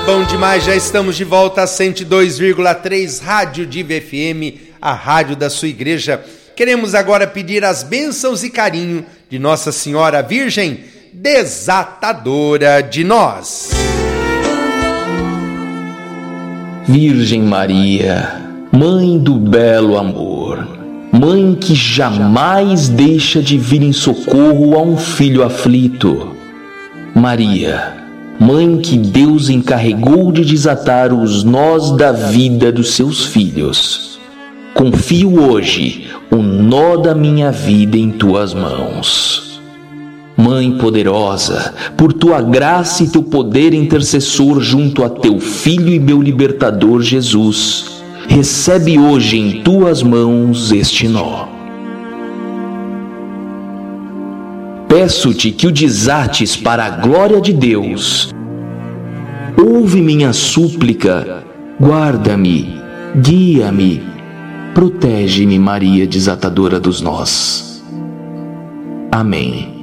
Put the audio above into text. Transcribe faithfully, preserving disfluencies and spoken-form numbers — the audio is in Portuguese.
bom demais, já estamos de volta a cento e dois vírgula três Rádio Diva F M, a rádio da sua igreja. Queremos agora pedir as bênçãos e carinho de Nossa Senhora Virgem, desatadora de nós. Virgem Maria, Mãe do belo amor, Mãe que jamais deixa de vir em socorro a um filho aflito. Maria, Mãe que Deus encarregou de desatar os nós da vida dos seus filhos. Confio hoje o nó da minha vida em tuas mãos. Mãe poderosa, por tua graça e teu poder intercessor junto a teu Filho e meu libertador Jesus, recebe hoje em tuas mãos este nó. Peço-te que o desates para a glória de Deus. Ouve minha súplica, guarda-me, guia-me, protege-me, Maria desatadora dos nós. Amém.